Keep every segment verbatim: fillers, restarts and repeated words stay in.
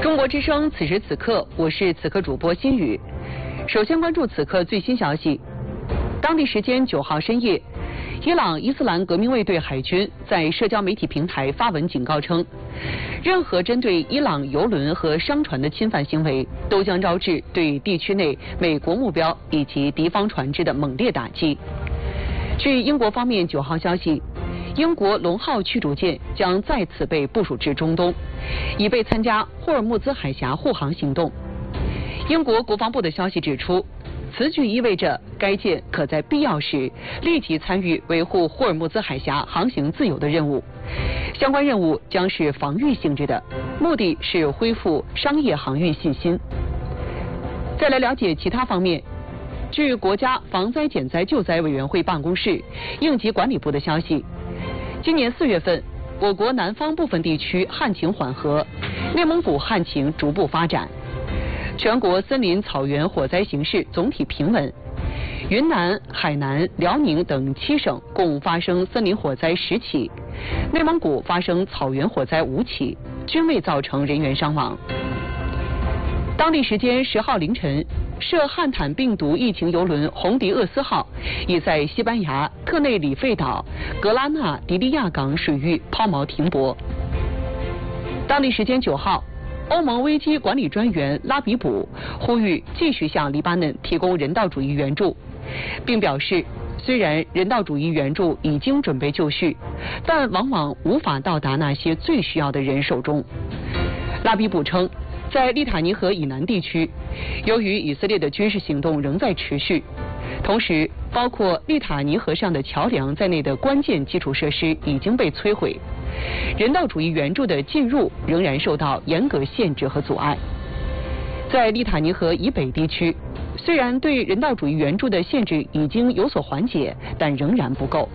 中国之声，此时此刻，我是此刻主播心雨。首先关注此刻最新消息。当地时间九号深夜，伊朗伊斯兰革命卫队海军在社交媒体平台发文警告称，任何针对伊朗油轮和商船的侵犯行为，都将招致对地区内美国目标以及敌方船只的猛烈打击。据英国方面九号消息，英国龙号驱逐舰将再次被部署至中东，以备参加霍尔木兹海峡护航行动。英国国防部的消息指出，此举意味着该舰可在必要时立即参与维护霍尔木兹海峡航行自由的任务。相关任务将是防御性质的，目的是恢复商业航运信心。再来了解其他方面。据国家防灾减灾救灾委员会办公室应急管理部的消息，今年四月份，我国南方部分地区旱情缓和，内蒙古旱情逐步发展，全国森林草原火灾形势总体平稳。云南、海南、辽宁等七省共发生森林火灾十起，内蒙古发生草原火灾五起，均未造成人员伤亡。当地时间十号凌晨，涉汉坦病毒疫情邮轮红迪厄斯号已在西班牙特内里费岛格拉纳迪利亚港水域抛锚停泊。当地时间九号，欧盟危机管理专员拉比卜呼吁继续向黎巴嫩提供人道主义援助，并表示，虽然人道主义援助已经准备就绪，但往往无法到达那些最需要的人手中。拉比卜称，在利塔尼河以南地区，由于以色列的军事行动仍在持续，同时包括利塔尼河上的桥梁在内的关键基础设施已经被摧毁，人道主义援助的进入仍然受到严格限制和阻碍。在利塔尼河以北地区，虽然对人道主义援助的限制已经有所缓解，但仍然不够。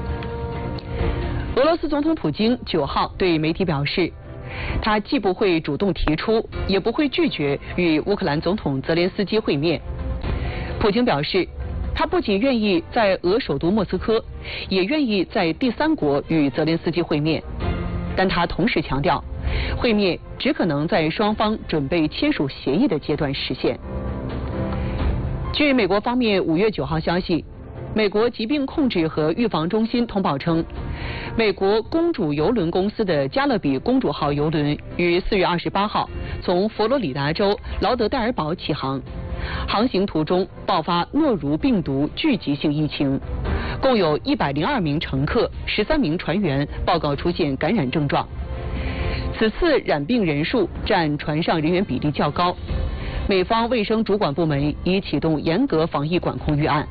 俄罗斯总统普京九号对媒体表示，他既不会主动提出，也不会拒绝与乌克兰总统泽连斯基会面。普京表示，他不仅愿意在俄首都莫斯科，也愿意在第三国与泽连斯基会面，但他同时强调，会面只可能在双方准备签署协议的阶段实现。据美国方面五月九号消息，美国疾病控制和预防中心通报称，美国公主邮轮公司的加勒比公主号邮轮于四月二十八号从佛罗里达州劳德代尔堡起航，航行途中爆发诺如病毒聚集性疫情，共有一百零二名乘客、十三名船员报告出现感染症状。此次染病人数占船上人员比例较高，美方卫生主管部门已启动严格防疫管控预案。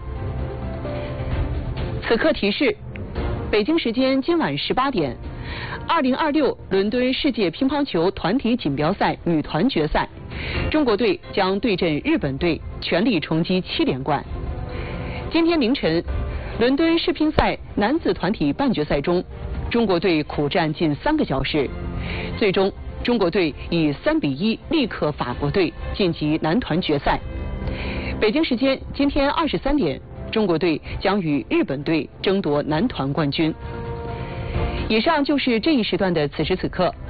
此刻提示，北京时间今晚十八点，二零二六伦敦世界乒乓球团体锦标赛女团决赛，中国队将对阵日本队，全力冲击七连冠。今天凌晨，伦敦世乒赛男子团体半决赛中，中国队苦战近三个小时，最终中国队以三比一力克法国队，晋级男团决赛。北京时间今天二十三点，中国队将与日本队争夺男团冠军。以上就是这一时段的此时此刻，